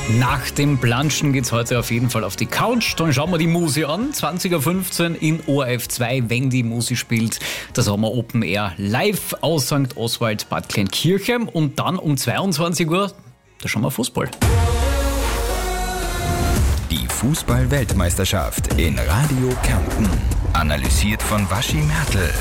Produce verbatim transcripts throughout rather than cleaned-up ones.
Nach dem Planschen geht's heute auf jeden Fall auf die Couch. Dann schauen wir die Musi an. zwanzig Uhr fünfzehn in O R F zwei, wenn die Musi spielt. Das haben wir Open Air live aus Sankt Oswald, Bad Kleinkirchen. Und dann um zweiundzwanzig Uhr, da schauen wir Fußball. Die Fußball-Weltmeisterschaft in Radio Kärnten. Analysiert von Waschi Mertl.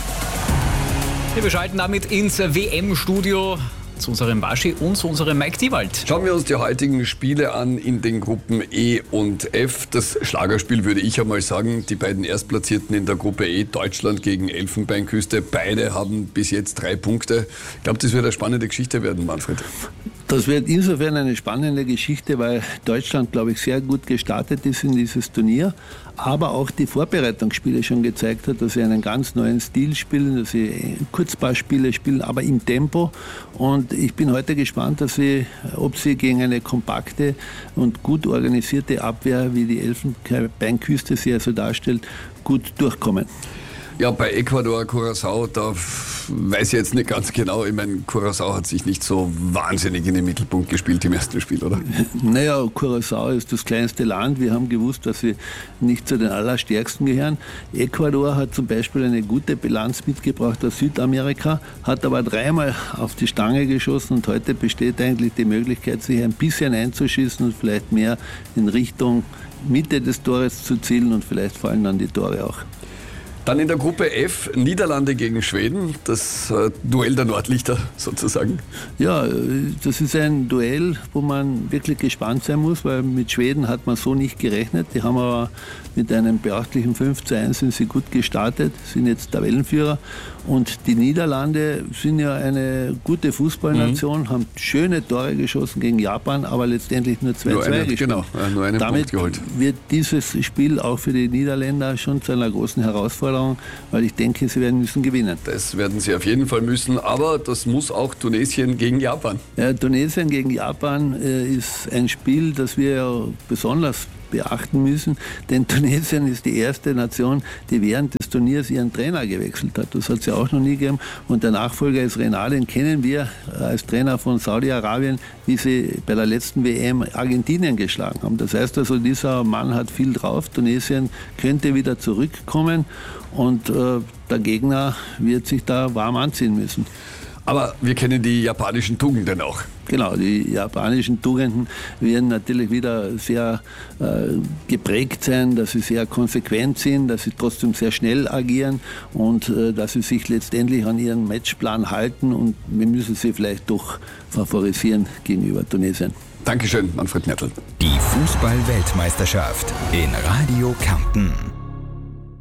Wir schalten damit ins W M-Studio zu unserem Waschi und zu unserem Mike Diewald. Schauen wir uns die heutigen Spiele an in den Gruppen E und F. Das Schlagerspiel würde ich einmal sagen, die beiden Erstplatzierten in der Gruppe E, Deutschland gegen Elfenbeinküste, beide haben bis jetzt drei Punkte. Ich glaube, das wird eine spannende Geschichte werden, Manfred. Das wird insofern eine spannende Geschichte, weil Deutschland, glaube ich, sehr gut gestartet ist in dieses Turnier, aber auch die Vorbereitungsspiele schon gezeigt hat, dass sie einen ganz neuen Stil spielen, dass sie Kurzpassspiele spielen, aber im Tempo. Und ich bin heute gespannt, dass sie, ob sie gegen eine kompakte und gut organisierte Abwehr, wie die Elfenbeinküste sie also darstellt, gut durchkommen. Ja, bei Ecuador, Curaçao, da weiß ich jetzt nicht ganz genau. Ich meine, Curaçao hat sich nicht so wahnsinnig in den Mittelpunkt gespielt im ersten Spiel, oder? Naja, Curaçao ist das kleinste Land. Wir haben gewusst, dass sie nicht zu den Allerstärksten gehören. Ecuador hat zum Beispiel eine gute Bilanz mitgebracht aus Südamerika, hat aber dreimal auf die Stange geschossen und heute besteht eigentlich die Möglichkeit, sich ein bisschen einzuschießen und vielleicht mehr in Richtung Mitte des Tores zu zielen und vielleicht fallen dann die Tore auch. Dann in der Gruppe F, Niederlande gegen Schweden, das äh, Duell der Nordlichter sozusagen. Ja, das ist ein Duell, wo man wirklich gespannt sein muss, weil mit Schweden hat man so nicht gerechnet. Die haben aber mit einem beachtlichen fünf zu eins sind sie gut gestartet, sind jetzt Tabellenführer. Und die Niederlande sind ja eine gute Fußballnation, mhm. haben schöne Tore geschossen gegen Japan, aber letztendlich nur zwei zu zwei gespielt. Genau, nur einen Damit Punkt geholt. Wird dieses Spiel auch für die Niederländer schon zu einer großen Herausforderung, weil ich denke, sie werden müssen gewinnen. Das werden sie auf jeden Fall müssen, aber das muss auch Tunesien gegen Japan. Ja, Tunesien gegen Japan äh, ist ein Spiel, das wir ja besonders beachten müssen, denn Tunesien ist die erste Nation, die während des Turniers ihren Trainer gewechselt hat. Das hat es ja auch noch nie gegeben. Und der Nachfolger ist Renal, den kennen wir als Trainer von Saudi-Arabien, wie sie bei der letzten W M Argentinien geschlagen haben. Das heißt also, dieser Mann hat viel drauf. Tunesien könnte wieder zurückkommen und äh, der Gegner wird sich da warm anziehen müssen. Aber wir kennen die japanischen Tugenden auch. Genau, die japanischen Tugenden werden natürlich wieder sehr äh, geprägt sein, dass sie sehr konsequent sind, dass sie trotzdem sehr schnell agieren und äh, dass sie sich letztendlich an ihren Matchplan halten und wir müssen sie vielleicht doch favorisieren gegenüber Tunesien. Dankeschön, Manfred Mertl. Die Fußball-Weltmeisterschaft in Radio Kärnten.